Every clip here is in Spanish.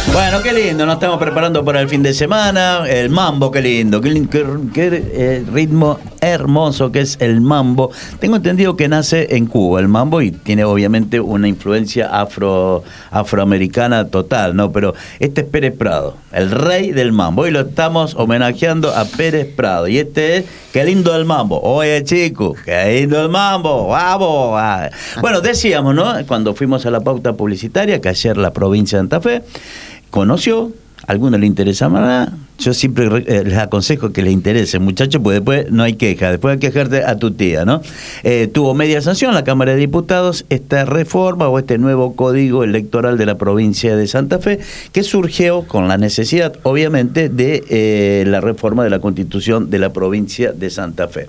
Bueno, qué lindo, nos estamos preparando para el fin de semana. El mambo, qué lindo, qué ritmo hermoso que es el mambo. Tengo entendido que nace en Cuba el mambo y tiene obviamente una influencia afroamericana total, ¿no? Pero este es Pérez Prado, el rey del mambo. Hoy lo estamos homenajeando a Pérez Prado. Y este es Qué lindo el mambo. Oye, chico, qué lindo el mambo. Vamos. Bueno, decíamos, ¿no? Cuando fuimos a la pauta publicitaria que ayer la provincia de Santa Fe conoció, a algunos le interesa más, yo siempre les aconsejo que les interese, muchachos, porque después no hay queja, después hay que quejarte a tu tía, ¿no? Tuvo media sanción la Cámara de Diputados esta reforma o este nuevo código electoral de la provincia de Santa Fe, que surgió con la necesidad, obviamente, de la reforma de la Constitución de la provincia de Santa Fe.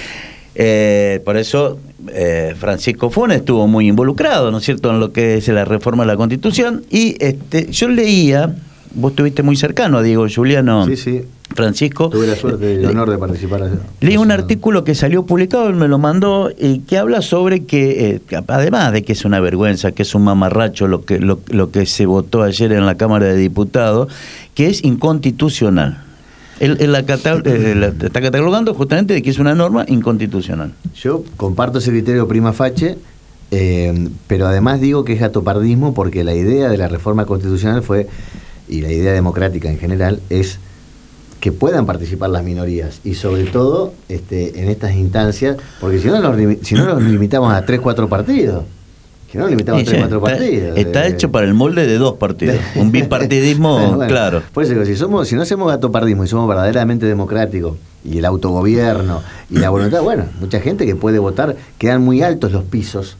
Por eso Francisco Funes estuvo muy involucrado, ¿no es cierto?, en lo que es la reforma de la Constitución. Y yo leía, vos estuviste muy cercano a Diego Juliano. Sí. Francisco. Tuve la suerte y el honor de participar. Leí un artículo que salió publicado, él me lo mandó, que habla sobre que, además de que es una vergüenza, que es un mamarracho lo que se votó ayer en la Cámara de Diputados, que es inconstitucional. Él la está catalogando justamente de que es una norma inconstitucional. Yo comparto ese criterio prima facie, pero además digo que es gatopardismo porque la idea de la reforma constitucional fue, y la idea democrática en general, es que puedan participar las minorías y sobre todo en estas instancias, porque si no nos limitamos a 3-4 partidos. Que no limitamos a 3-4 partidos. Está hecho para el molde de 2 partidos. Un bipartidismo, bueno, claro. Por eso digo, si no hacemos gatopardismo y somos verdaderamente democráticos, y el autogobierno y la voluntad, bueno, mucha gente que puede votar, quedan muy altos los pisos,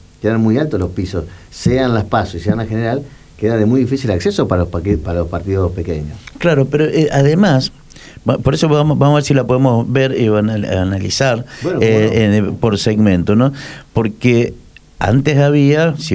sean las PASO y sean la general, queda de muy difícil acceso para los partidos pequeños. Claro, pero además, por eso vamos a ver si la podemos ver y analizar por segmento, ¿no? Porque antes había, si